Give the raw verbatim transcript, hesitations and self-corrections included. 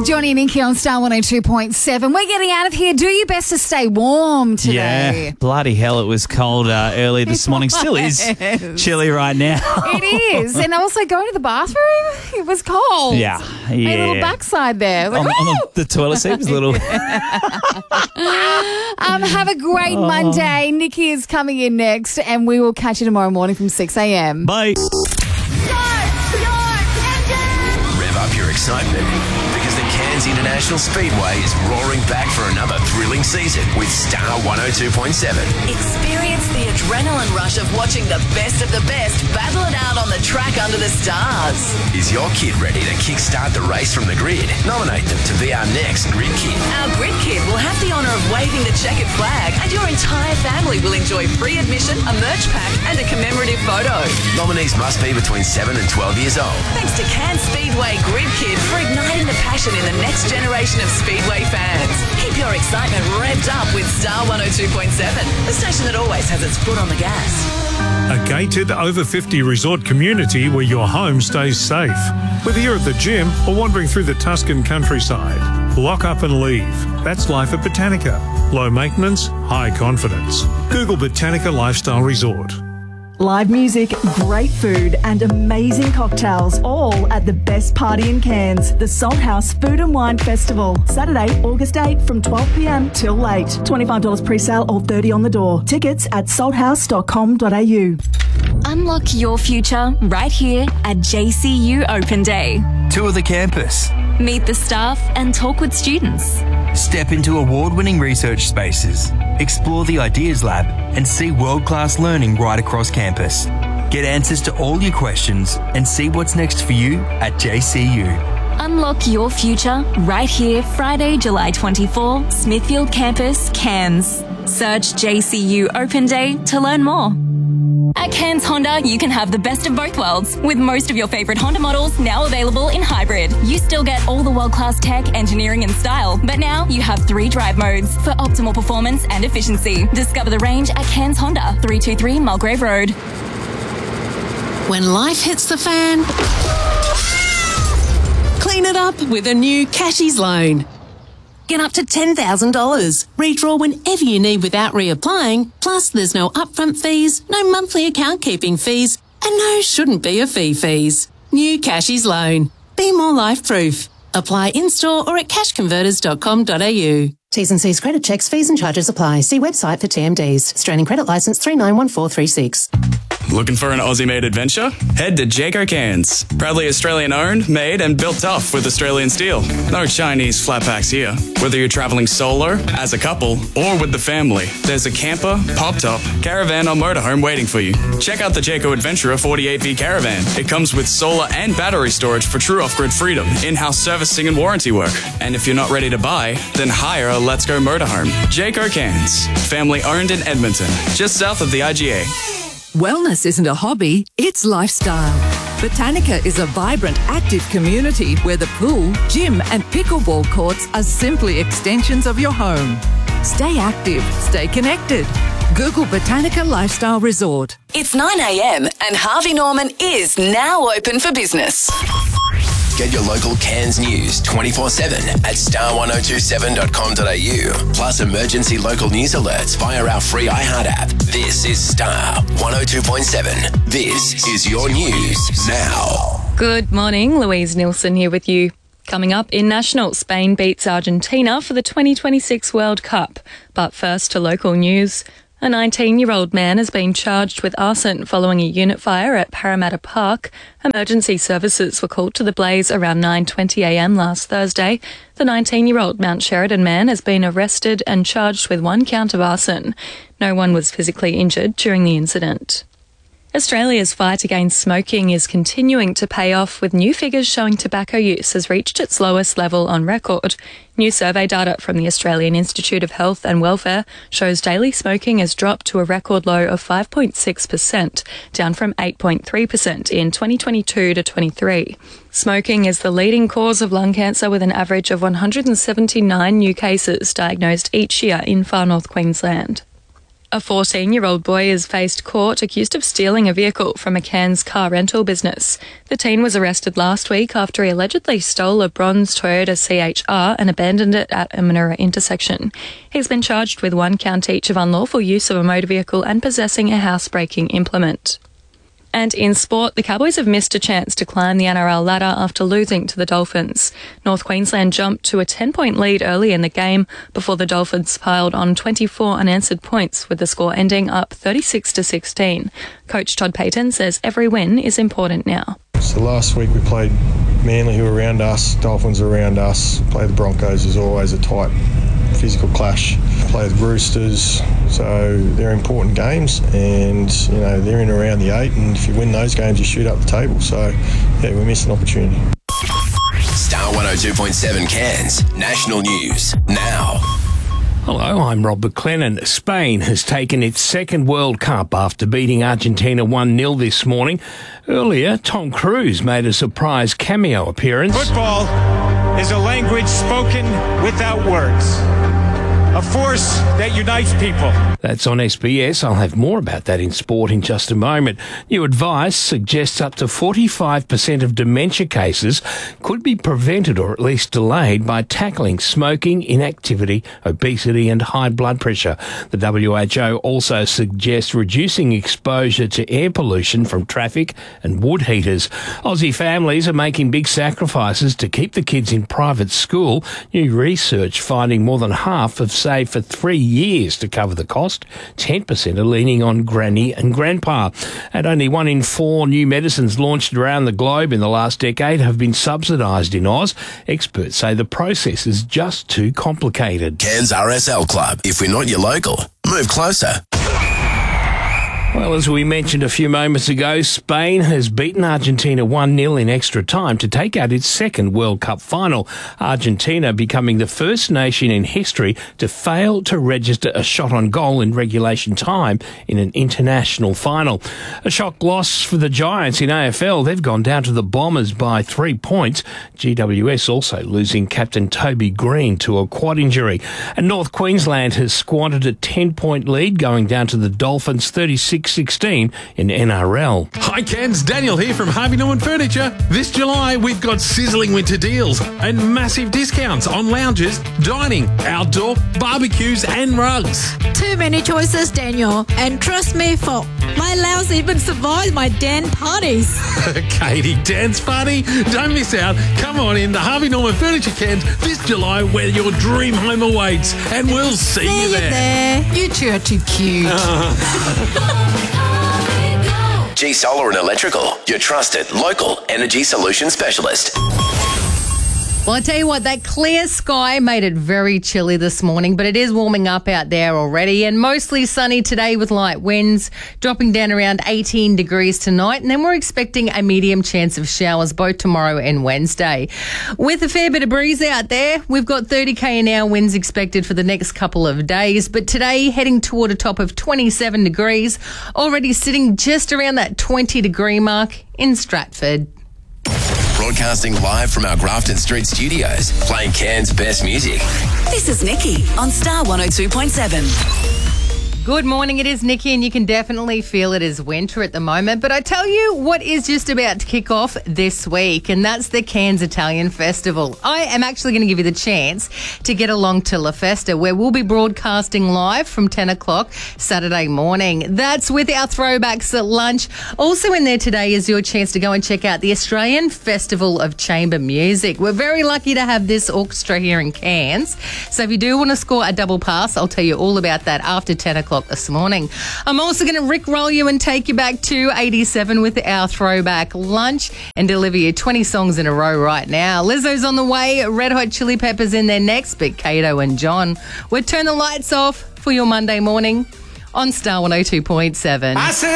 Johnny and Nikki on Star one oh two point seven. We're getting out of here. Do your best to stay warm today. Yeah, bloody hell, it was cold uh, early this morning. Still is chilly right now. It is. And also going to the bathroom, it was cold. Yeah, yeah. My little backside there. Like, on, on the, the toilet seat was a little... um, have a great Oh. Monday. Nikki is coming in next, and we will catch you tomorrow morning from six a.m. Bye. Rev up your excitement because the Cairns International Speedway is roaring back for another thrilling season with Star one oh two point seven. Experience the adrenaline rush of watching the best of the best battle it out on the track under the stars. Is your kid ready to kickstart the race from the grid? Nominate them to be our next Grid Kid. Our Grid Kid will have the honour of waving the checkered flag, and your entire family will enjoy free admission, a merch pack and a commemorative photo. Nominees must be between seven and twelve years old. Thanks to Cairns Speedway Grid Kid for igniting the passion in the next generation of Speedway fans. Keep your excitement revved up with Star one oh two point seven, the station that always has its foot on the gas. A gated over fifty resort community where your home stays safe. Whether you're at the gym or wandering through the Tuscan countryside, lock up and leave. That's life at Botanica. Low maintenance, high confidence. Google Botanica Lifestyle Resort. Live music, great food and amazing cocktails, all at the best party in Cairns, the Salt House Food and Wine Festival. Saturday, August eighth from twelve p.m. till late. twenty-five dollars pre-sale or thirty dollars on the door. Tickets at salthouse dot com dot a u. Unlock your future right here at J C U Open Day. Tour the campus. Meet the staff and talk with students. Step into award-winning research spaces. Explore the Ideas Lab and see world-class learning right across campus. Get answers to all your questions and see what's next for you at J C U. Unlock your future right here Friday, July twenty-fourth, Smithfield Campus, Cairns. Search J C U Open Day to learn more. At Cairns Honda, you can have the best of both worlds, with most of your favourite Honda models now available in hybrid. You still get all the world-class tech, engineering and style, but now you have three drive modes for optimal performance and efficiency. Discover the range at Cairns Honda, three two three Mulgrave Road. When life hits the fan, clean it up with a new Cashies loan. Get up to ten thousand dollars. Redraw whenever you need without reapplying. Plus, there's no upfront fees, no monthly account keeping fees, and no shouldn't be a fee fees. New Cashies loan. Be more life-proof. Apply in-store or at cash converters dot com dot a u. T's and C's credit checks, fees and charges apply. See website for T M Ds. Australian Credit Licence three nine one four three six. Looking for an Aussie-made adventure? Head to Jayco Cairns. Proudly Australian-owned, made and built tough with Australian steel. No Chinese flat packs here. Whether you're travelling solo, as a couple, or with the family, there's a camper, pop-top, caravan or motorhome waiting for you. Check out the Jayco Adventurer forty-eight V Caravan. It comes with solar and battery storage for true off-grid freedom, in-house servicing and warranty work. And if you're not ready to buy, then hire a Let's Go motorhome. Jayco Cairns. Family-owned in Edmonton, just south of the I G A. Wellness isn't a hobby, it's lifestyle. Botanica is a vibrant, active community where the pool, gym and pickleball courts are simply extensions of your home. Stay active, stay connected. Google Botanica Lifestyle Resort. It's nine a.m. and Harvey Norman is now open for business. Get your local Cairns news twenty-four seven at star one oh two seven dot com dot a u. Plus emergency local news alerts via our free iHeart app. This is Star one oh two point seven. This is your news now. Good morning, Louise Nilsson here with you. Coming up in National, Spain beats Argentina for the twenty twenty-six World Cup. But first to local news. A nineteen-year-old man has been charged with arson following a unit fire at Parramatta Park. Emergency services were called to the blaze around nine twenty a m last Thursday. The nineteen-year-old Mount Sheridan man has been arrested and charged with one count of arson. No one was physically injured during the incident. Australia's fight against smoking is continuing to pay off, with new figures showing tobacco use has reached its lowest level on record. New survey data from the Australian Institute of Health and Welfare shows daily smoking has dropped to a record low of five point six percent, down from eight point three percent in twenty twenty-two to twenty-three. Smoking is the leading cause of lung cancer, with an average of one hundred seventy-nine new cases diagnosed each year in far north Queensland. A fourteen-year-old boy is faced court accused of stealing a vehicle from a Cairns car rental business. The teen was arrested last week after he allegedly stole a bronze Toyota C H R and abandoned it at a Manura intersection. He's been charged with one count each of unlawful use of a motor vehicle and possessing a housebreaking implement. And in sport, the Cowboys have missed a chance to climb the N R L ladder after losing to the Dolphins. North Queensland jumped to a ten-point lead early in the game before the Dolphins piled on twenty-four unanswered points, with the score ending up thirty-six to sixteen. Coach Todd Payton says every win is important now. So last week we played Manly, who were around us, Dolphins are around us. Play the Broncos is always a tight physical clash. Play the Roosters, so they're important games, and you know they're in around the eight, and if you win those games you shoot up the table, so yeah, we missed an opportunity. Star one oh two point seven Cairns National News now. Hello, I'm Rob McLennan. Spain has taken its second World Cup after beating Argentina one nil this morning. Earlier, Tom Cruise made a surprise cameo appearance. Football is a language spoken without words. A force that unites people. That's on S B S. I'll have more about that in sport in just a moment. New advice suggests up to forty-five percent of dementia cases could be prevented or at least delayed by tackling smoking, inactivity, obesity and high blood pressure. The W H O also suggests reducing exposure to air pollution from traffic and wood heaters. Aussie families are making big sacrifices to keep the kids in private school. New research finding more than half of save for three years to cover the cost. ten percent are leaning on granny and grandpa. And only one in four new medicines launched around the globe in the last decade have been subsidised in Oz. Experts say the process is just too complicated. Cairns R S L Club. If we're not your local, move closer. Well, as we mentioned a few moments ago, Spain has beaten Argentina one nil in extra time to take out its second World Cup final. Argentina becoming the first nation in history to fail to register a shot on goal in regulation time in an international final. A shock loss for the Giants in A F L. They've gone down to the Bombers by three points. G W S also losing captain Toby Green to a quad injury. And North Queensland has squandered a ten-point lead, going down to the Dolphins thirty-six sixteen in N R L. Hi Cairns, Daniel here from Harvey Norman Furniture. This July we've got sizzling winter deals and massive discounts on lounges, dining, outdoor, barbecues and rugs. Too many choices, Daniel, and trust me, for my lounge even survived my dance parties. Katie, dance party? Don't miss out. Come on in the Harvey Norman Furniture Cairns this July where your dream home awaits, and we'll see, see you there. there. You two are too cute. G Solar and Electrical, your trusted local energy solution specialist. Well, I tell you what, that clear sky made it very chilly this morning, but it is warming up out there already, and mostly sunny today with light winds, dropping down around eighteen degrees tonight, and then we're expecting a medium chance of showers both tomorrow and Wednesday. With a fair bit of breeze out there, we've got thirty k an hour winds expected for the next couple of days, but today heading toward a top of twenty-seven degrees, already sitting just around that twenty degree mark in Stratford. Broadcasting live from our Grafton Street studios, playing Cairns' best music. This is Nikki on Star one oh two point seven. Good morning, it is Nikki, and you can definitely feel it is winter at the moment. But I tell you what is just about to kick off this week, and that's the Cairns Italian Festival. I am actually going to give you the chance to get along to La Festa, where we'll be broadcasting live from ten o'clock Saturday morning. That's with our throwbacks at lunch. Also in there today is your chance to go and check out the Australian Festival of Chamber Music. We're very lucky to have this orchestra here in Cairns. So if you do want to score a double pass, I'll tell you all about that after ten o'clock this morning. I'm also going to rickroll you and take you back to eighty-seven with our throwback lunch and deliver you twenty songs in a row right now. Lizzo's on the way, Red Hot Chili Peppers in there next, but Kato and John. We'll turn the lights off for your Monday morning on Star one oh two point seven.